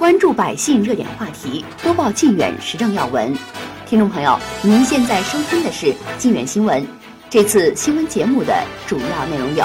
关注百姓热点话题，播报靖远时政要闻。听众朋友，您现在收听的是靖远新闻。这次新闻节目的主要内容有：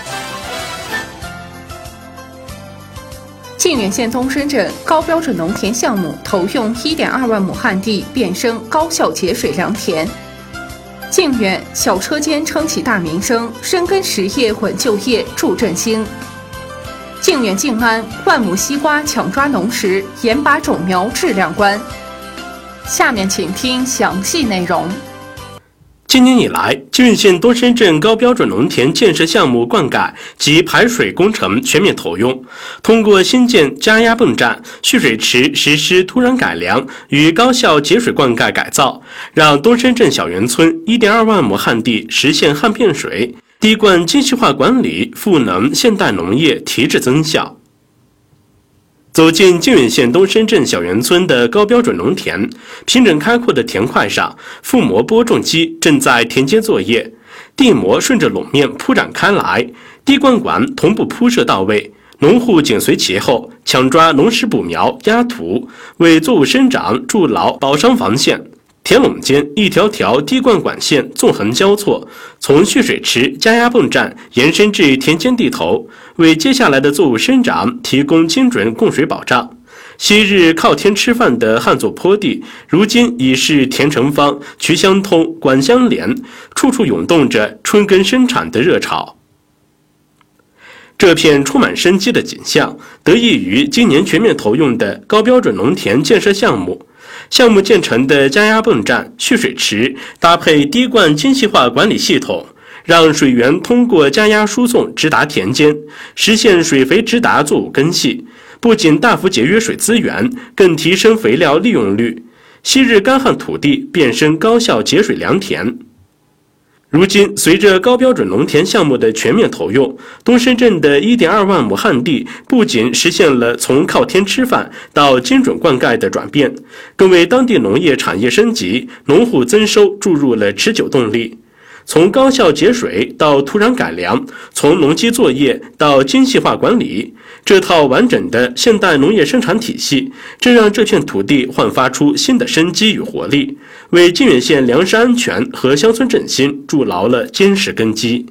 靖远县东深镇高标准农田项目投用1.2万亩旱地变生高效节水良田；靖远小车间撑起大名声，深耕实业稳就业助振兴；靖远靖安万亩西瓜抢抓农时，严把种苗质量关。下面请听详细内容。 今年以来，靖远县东深镇高标准农田建设项目灌溉及排水工程全面投用，通过新建加压泵站、蓄水池实施土壤改良与高效节水灌溉改造，让东深镇小园村1.2万亩旱地实现旱变水，滴灌精细化管理赋能现代农业提质增效。走进靖远县东深镇小园村的高标准农田，平整开阔的田块上，覆膜播种机正在田间作业，地膜顺着垄面铺展开来，滴灌管同步铺设到位，农户紧随其后，抢抓农时补苗压土，为作物生长筑牢保墒防线。田垄间一条条滴灌管线纵横交错，从蓄水池、加压泵站延伸至田间地头，为接下来的作物生长提供精准供水保障。昔日靠天吃饭的旱作坡地，如今已是田成方、渠相通、管相连，处处涌动着春耕生产的热潮。这片充满生机的景象，得益于今年全面投用的高标准农田建设项目。项目建成的加压泵站、蓄水池搭配滴灌精细化管理系统，让水源通过加压输送直达田间，实现水肥直达作物根系，不仅大幅节约水资源，更提升肥料利用率。昔日干旱土地变身高效节水良田。如今，随着高标准农田项目的全面投用，东深镇的1.2万亩旱地不仅实现了从靠天吃饭到精准灌溉的转变，更为当地农业产业升级、农户增收注入了持久动力。从高效节水到土壤改良，从农机作业到精细化管理，这套完整的现代农业生产体系，正让这片土地焕发出新的生机与活力，为靖远县粮食安全和乡村振兴筑牢了坚实根基。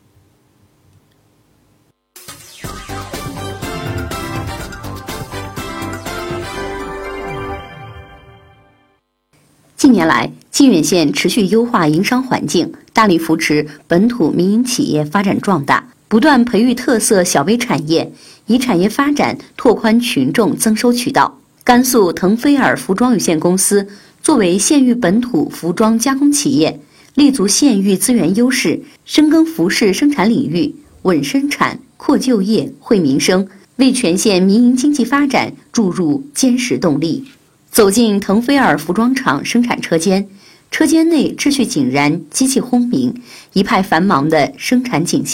近年来，靖远县持续优化营商环境，大力扶持本土民营企业发展壮大，不断培育特色小微产业，以产业发展拓宽群众增收渠道。甘肃腾飞尔服装有限公司作为县域本土服装加工企业，立足县域资源优势，深耕服饰生产领域，稳生产、扩就业、惠民生，为全县民营经济发展注入坚实动力。走进腾飞尔服装厂生产车间，车间内秩序井然，机器轰鸣，一派繁忙的生产景象。